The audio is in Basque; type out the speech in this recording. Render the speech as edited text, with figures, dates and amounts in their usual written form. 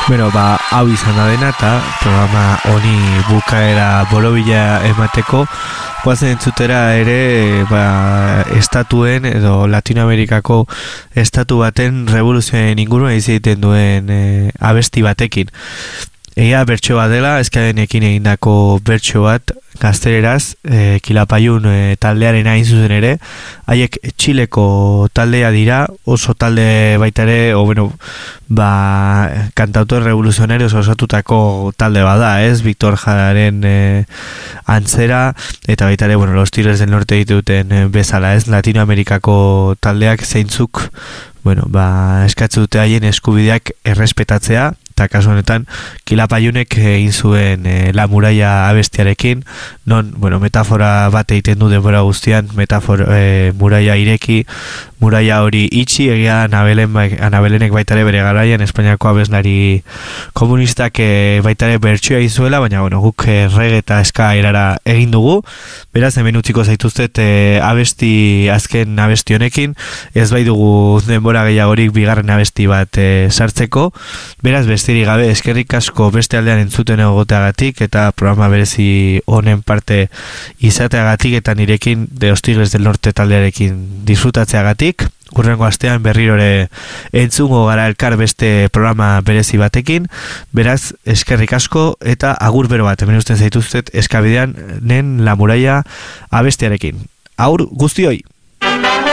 Bueno, hau izan da dena eta programa honi bukaera borobila emateko guazen entzutera ere estatuen edo Latinoamerikako estatu baten revoluzioen inguruan egiten duen abesti batekin. Egia bertso bat dela, eskadenekin egindako bertso bat gaztereraz, Kilapayun taldearen hain zuzen ere, haiek Txileko taldea dira, oso talde baita ere, kantautor revoluzionarios osatutako talde bada, ez? Victor Jararen antzera, eta baita ere, Los Tigres del Norte dituten bezala, ez? Latinoamerikako taldeak zeintzuk, eskatze dute haien eskubideak errespetatzea, eta kasu honetan Kilapayunek egin zuen La Muralla abestiarekin, non, metafora bat egiten du denbora guztian, muralla ireki, muralla hori itxi, egia Anabelenek baitare bere garaian Espainiako abeslari komunistak baitare bertsioa izuela, baina guk reggae eta ska erara egin dugu, beraz hemen utziko zaituztet azken abesti honekin, ez bai dugu denbora gehiagorik bigarren abesti bat sartzeko, beraz besterik gabe eskerrik asko beste aldean entzuten egoteagatik eta programa berezi honen parte izateagatik eta nirekin de Los Tigres del Norte taldearekin disfrutatzeagatik. Hurrengo astean berrirore entzungo gara elkar beste programa berezi batekin, beraz eskerrik asko eta agur bero bat, hemen usten zaituztet eskabidean nen La Muralla abestiarekin. Aur guztioi!